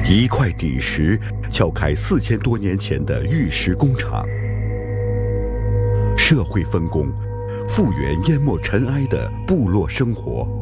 一块底石敲开4000多年前的玉石工厂。社会分工，复原淹没尘埃的部落生活。